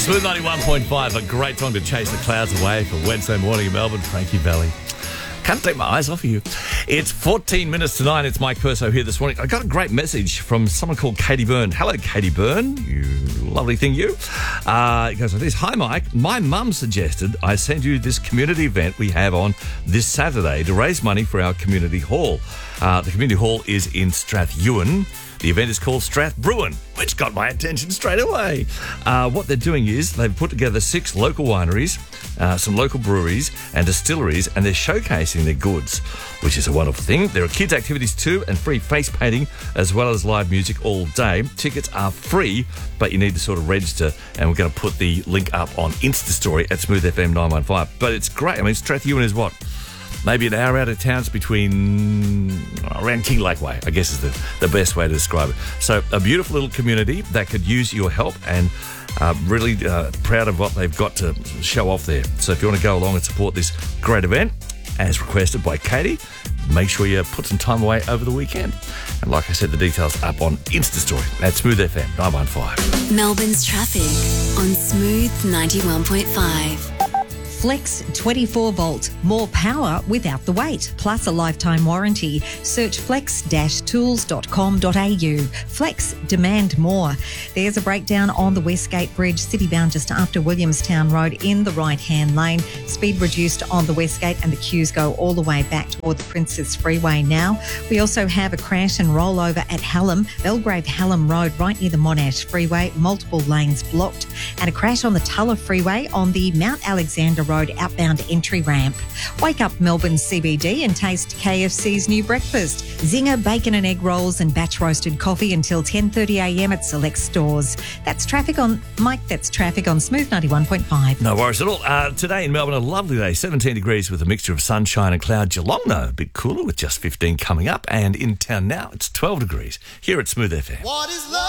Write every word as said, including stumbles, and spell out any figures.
Smooth ninety-one point five, a great time to chase the clouds away for Wednesday morning in Melbourne, Frankie Valley. Can't take my eyes off of you. It's fourteen minutes to nine. It's Mike Perso here this morning. I got a great message from someone called Katie Byrne. Hello, Katie Byrne. You lovely thing, you. Uh, it goes like this. Hi, Mike. My mum suggested I send you this community event we have on this Saturday to raise money for our community hall. Uh, the community hall is in Strathewen. The event is called Strathbruin, which got my attention straight away. Uh, what they're doing is they've put together six local wineries, uh, some local breweries and distilleries, and they're showcasing their goods, which is a wonderful thing. There are kids' activities too and free face painting as well as live music all day. Tickets are free, but you need to sort of register, and we're going to put the link up on Insta Story at Smooth F M nine one five. But it's great. I mean, Strathewen is what? Maybe an hour out of town. It's between around King Lake Way, I guess is the, the best way to describe it. So a beautiful little community that could use your help, and uh, really uh, proud of what they've got to show off there. So if you want to go along and support this great event, as requested by Katie, make sure you put some time away over the weekend. And like I said, the details up on Insta Story at Smooth F M nine one five. Melbourne's traffic on Smooth ninety-one point five. Flex twenty-four volt, more power without the wait, plus a lifetime warranty. Search flex dash tools dot com dot a u. Flex, demand more. There's a breakdown on the Westgate Bridge, citybound just after Williamstown Road in the right-hand lane. Speed reduced on the Westgate and the queues go all the way back toward the Princess Freeway now. We also have a crash and rollover at Hallam, Belgrave Hallam Road, right near the Monash Freeway, multiple lanes blocked, and a crash on the Tulla Freeway on the Mount Alexander Road outbound entry ramp. Wake up Melbourne C B D and taste K F C's new breakfast. Zinger bacon and egg rolls and batch roasted coffee until ten thirty a m at select stores. That's traffic on, Mike, that's traffic on Smooth ninety-one point five. No worries at all. Uh, today in Melbourne, a lovely day, seventeen degrees with a mixture of sunshine and cloud. Geelong, though, a bit cooler with just fifteen coming up. And in town now, it's twelve degrees here at Smooth F M. What is love?